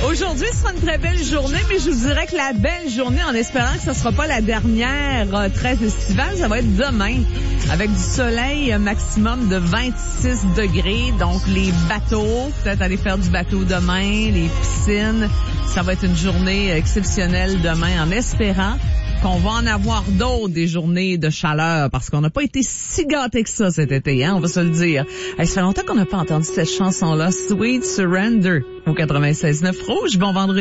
Aujourd'hui sera une très belle journée, mais je vous dirais que la belle journée, en espérant que ce ne sera pas la dernière très estivale, ça va être demain, avec du soleil maximum de 26 degrés. Donc, les bateaux, peut-être aller faire du bateau demain, les piscines, ça va être une journée exceptionnelle demain, en espérant qu'on va en avoir d'autres des journées de chaleur, parce qu'on n'a pas été si gâtés que ça cet été, hein, on va se le dire. Ça fait longtemps qu'on n'a pas entendu cette chanson-là, Sweet Surrender, au 96.9 Rouge. Bon vendredi.